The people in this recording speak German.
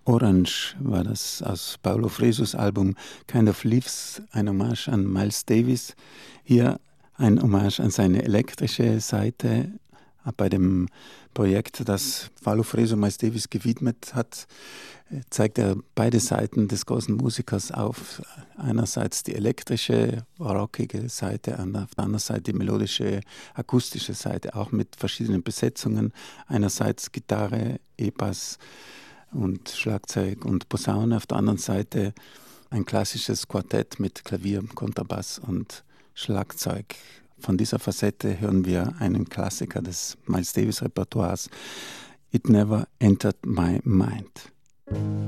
Orange war das aus Paulo Fresos Album Kind of Leaves, ein Hommage an Miles Davis. Hier ein Hommage an seine elektrische Seite. Bei dem Projekt, das Paulo Freso Miles Davis gewidmet hat, zeigt er beide Seiten des großen Musikers auf. Einerseits die elektrische, rockige Seite, auf der anderen Seite die melodische, akustische Seite, auch mit verschiedenen Besetzungen. Einerseits Gitarre, E-Bass und Schlagzeug und Posaune, auf der anderen Seite ein klassisches Quartett mit Klavier, Kontrabass und Schlagzeug. Von dieser Facette hören wir einen Klassiker des Miles Davis Repertoires, It Never Entered My Mind.